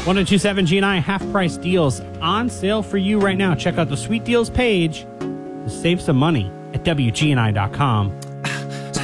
1027 GNI half-price deals on sale for you right now. Check out the Sweet Deals page to save some money at WGNI.com.